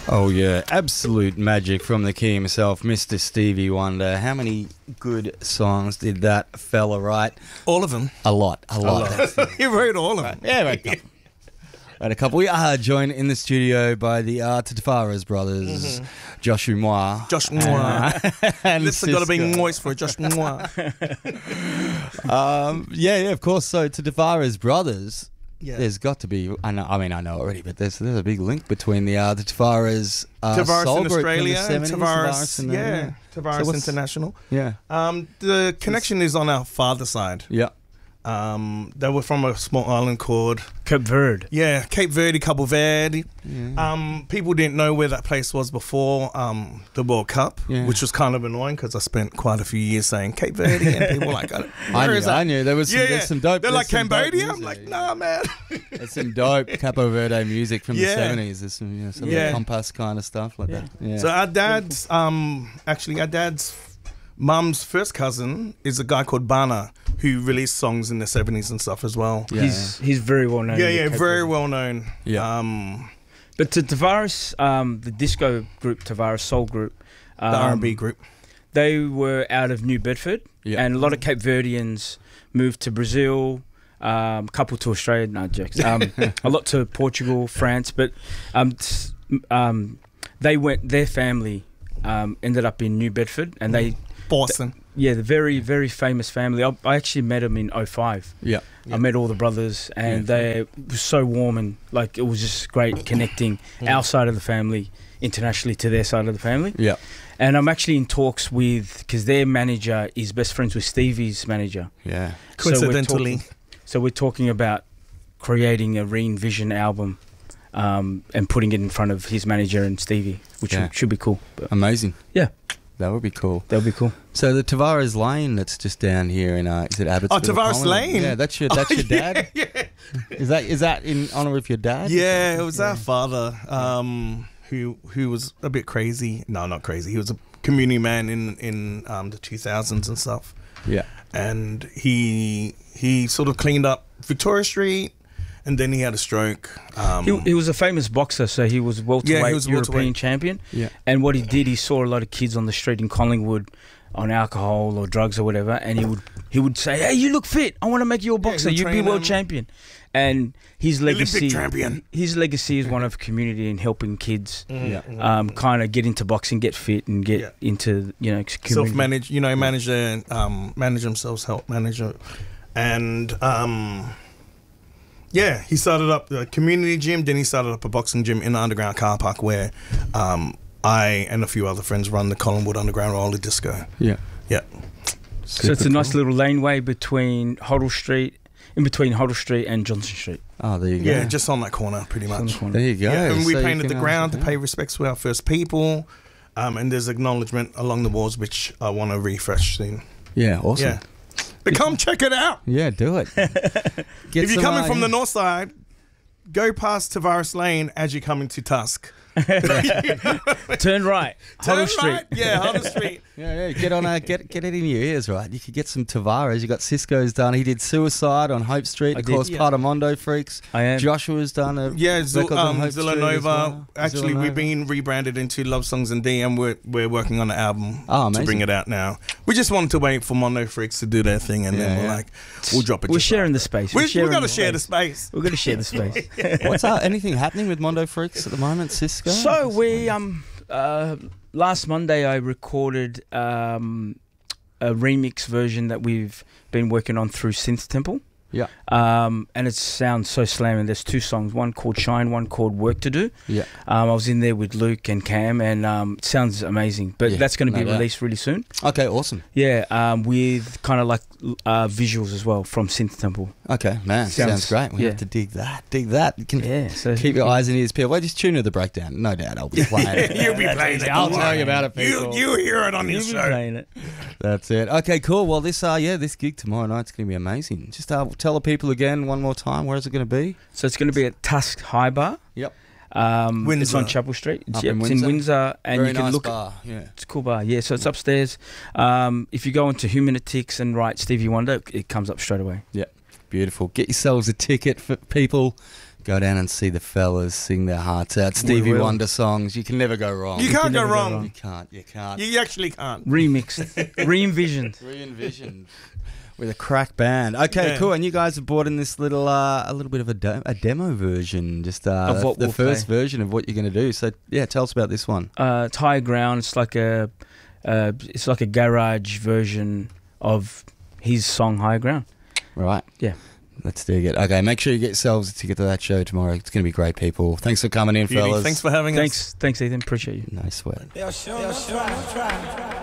Oh yeah, absolute magic from the king himself, Mr. Stevie Wonder. How many good songs did that fella write? All of them. A lot. He wrote all of them. Yeah, right. Right, a couple. We are joined in the studio by the Tavares brothers, Joshua Moore. Josh Moore. And Lips have got to be Cisco. moist for Josh Moore. Yeah, of course. So to Tavares brothers, Yeah. there's got to be. I know already, but there's a big link between the Tavares Tavares soul in group Australia, from the 70s, Tavares, in yeah, Tavares So what's- International. Yeah, The connection is on our father's side. yeah. They were from a small island called Cape Verde. Cape Verde, Cabo Verde. People didn't know where that place was before the World Cup, Yeah. which was kind of annoying because I spent quite a few years saying Cape Verde, and people were like, I knew there was some, there's some dope. They're like there's some dope Cambodia. I'm music. like, nah, man. There's some dope Capo Verde music from Yeah. the 70s. There's some, some Yeah. compass kind of stuff like that. Yeah. So our dad's mum's first cousin is a guy called Bana who released songs in the 70s and stuff as well. Yeah. He's very well known. in Yeah, Cape very Verde. well known. Yeah. But to Tavares, the disco group, Tavares Soul Group, The R&B group. they were out of New Bedford, Yeah. and a lot of Cape Verdeans moved to Brazil, a couple to Australia, no jokes, a lot to Portugal, France, but they went. Their family ended up in New Bedford, and they, Boston. the very very famous family. I actually met them in 05. Yeah. I met all the brothers, and they were so warm, and like it was just great connecting our side of the family internationally to their side of the family. Yeah. And I'm actually in talks with, because their manager is best friends with Stevie's manager. Yeah. Coincidentally. So we're talking about creating a Re-Envision album and putting it in front of his manager and Stevie, which should be cool. But Amazing. yeah, That would be cool. that would be cool. So the Tavares Lane that's just down here in is it Abbotsford? Tavares Collingwood? Lane? Yeah, that's your dad. Yeah. Is that in honour of your dad? Yeah, it was our father who was a bit crazy. No, not crazy. He was a community man in the 2000s and stuff. Yeah. And he sort of cleaned up Victoria Street, and then he had a stroke. He was a famous boxer, so he was welterweight he was European welterweight. champion. Yeah. And what he did, he saw a lot of kids on the street in Collingwood on alcohol or drugs or whatever, and he would say, "Hey, you look fit. I want to make you a boxer. he'll You'd be train world them. champion." And his legacy, Olympic champion. his legacy is one of community and helping kids, Yeah. kind of get into boxing, get fit, and get into community. Self-manage, manage themselves, help manage it. And he started up the community gym, then he started up a boxing gym in the underground car park where I and a few other friends run the Collingwood Underground Roller Disco. Yeah. Yeah. So it's a nice little laneway between Hoddle Street and Johnson Street. Oh, there you go. Yeah, just on that corner pretty On the much. corner. There you go. Yeah, and we So you painted can, the ground to yeah. pay respects to our first people. And there's acknowledgement along the walls which I want to refresh soon. Yeah, awesome. Yeah. But come check it out. Yeah, do it. If you're coming from the north side, go past Tavares Lane as you're coming to Tusk. Turn right, Turn Hoddle Street. right. Yeah, Hoddle Street. Yeah, get on get it in your ears, right? You could get some Tavares. You got Cisco's done. He did Suicide on Hope Street. I Of did, course, yeah. part of Mondo Freaks. I am. Joshua's done a Yeah, record on Hope Street as Villanova. well. Actually, we've been rebranded into Love Songs and D, and we're working on the album Oh, to amazing. bring it out now. We just wanted to wait for Mondo Freaks to do their thing, and then Yeah, we're yeah. like, we'll drop it. We're just sharing right. the space. We've sharing got to share the space. We're going to share the space. What's anything happening with Mondo Freaks at the moment, Cisco? So we last Monday I recorded a remix version that we've been working on through Synth Temple. Yeah. And it sounds so slamming. There's two songs, one called Shine, one called Work to Do. Yeah. I was in there with Luke and Cam, and it sounds amazing. But Yeah, that's going to no be doubt. released really soon. Okay, awesome. Yeah, with kind of like visuals as well from Synth Temple. Okay, man, sounds great. We yeah. have to dig that. You can Yeah, so keep your eyes and ears peeled. Well, just tune to the breakdown. No doubt I'll be playing it. You'll be playing it. I'll tell you about it, people. You hear it on your You'll be show. playing it. That's it. Okay, cool. Well, this gig tomorrow night's going to be amazing. Just tell the people again one more time. Where is it going to be? So it's going to be at Tusk High Bar. Yep. It's Windsor. on Chapel Street. Up It's in in Windsor. Windsor, and Very you can nice look. bar. Yeah. It's a cool bar. Yeah, so it's upstairs. If you go into Humanitics and write Stevie Wonder, it comes up straight away. Beautiful. Get yourselves a ticket for people. Go down and see the fellas sing their hearts out. Stevie will. Wonder songs. You can never go wrong. You can't go never go wrong. wrong. You can't. You can't. You actually can't. Remixed, re-envisioned. Re-envisioned with a crack band. Okay, Yeah. cool. And you guys have brought in this little, a little bit of a demo version, just Of what the we'll first play. version of what you're going to do. So yeah, tell us about this one. It's High Ground. It's like a garage version of his song High Ground. Right. Yeah. Let's dig it. Okay, make sure you get yourselves a ticket to that show tomorrow. It's going to be great, people. Thanks for coming in, Beauty. fellas. Thanks for having us. Thanks, Ethan. Appreciate you. No sweat. They'll show no try.